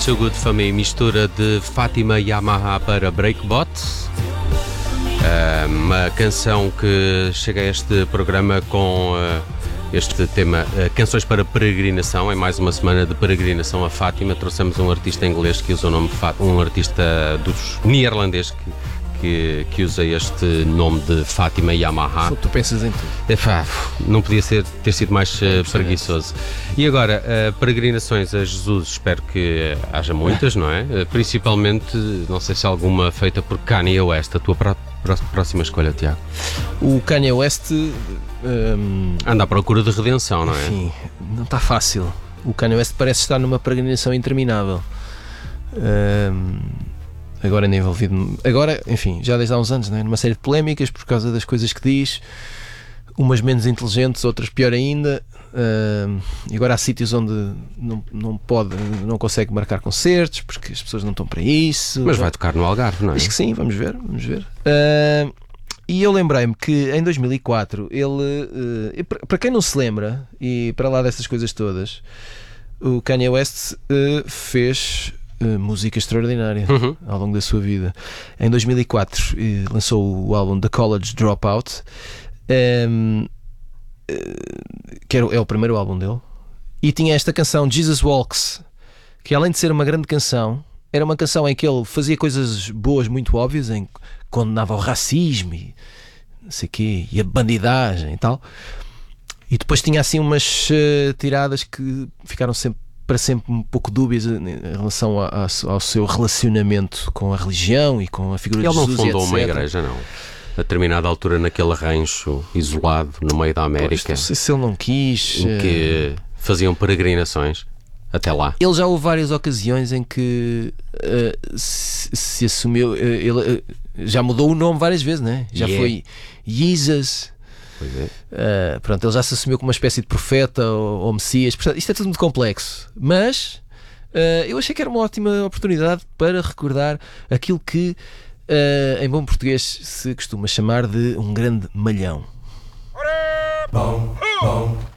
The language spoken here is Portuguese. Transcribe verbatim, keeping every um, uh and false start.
Too Good For Me, mistura de Fátima Yamaha para Breakbot. Uh, uma canção que chega a este programa com uh, este tema, uh, Canções para Peregrinação. É mais uma semana de peregrinação a Fátima. Trouxemos um artista inglês que usa o nome Fátima, um artista dos neerlandês que, que, que usa este nome de Fátima Yamaha. Tu pensas em tudo. É, pá, não podia ser, ter sido mais uh, preguiçoso. E agora, uh, peregrinações a Jesus, espero que haja muitas, não é? Uh, principalmente, não sei se alguma feita por Kanye West, a tua própria próxima escolha, Tiago. O Kanye West um, anda à procura de redenção, não é? Enfim, não está fácil. O Kanye West parece estar numa peregrinação interminável. Um, agora ainda envolvido. Agora, enfim, já desde há uns anos, não é? Numa série de polémicas por causa das coisas que diz, umas menos inteligentes, outras pior ainda. Uh, e agora há sítios onde não, não pode, não consegue marcar concertos porque as pessoas não estão para isso. Mas vai tocar no Algarve, não é? Diz que sim, vamos ver, vamos ver. Uh, e eu lembrei-me que em dois mil e quatro ele, uh, para quem não se lembra, e para lá dessas coisas todas, o Kanye West uh, fez uh, música extraordinária uhum. ao longo da sua vida. Em dois mil e quatro uh, lançou o álbum The College Dropout. Um, que é o primeiro álbum dele, e tinha esta canção Jesus Walks, que além de ser uma grande canção, era uma canção em que ele fazia coisas boas muito óbvias, em que condenava o racismo e não sei quê, e a bandidagem e tal, e depois tinha assim umas uh, tiradas que ficaram sempre, para sempre um pouco dúbias em relação a, a, ao seu relacionamento com a religião e com a figura ele de Jesus. Ele não fundou e uma igreja, não? A determinada altura, naquele rancho isolado no meio da América, pois, não sei se ele não quis, em que faziam peregrinações até lá. Ele já houve várias ocasiões em que uh, se, se assumiu, uh, ele uh, já mudou o nome várias vezes, né? Já yeah. foi Jesus. Pois é. Uh, pronto, ele já se assumiu como uma espécie de profeta ou, ou Messias. Portanto, isto é tudo muito complexo, mas uh, eu achei que era uma ótima oportunidade para recordar aquilo que Uh, em bom português se costuma chamar de um grande malhão.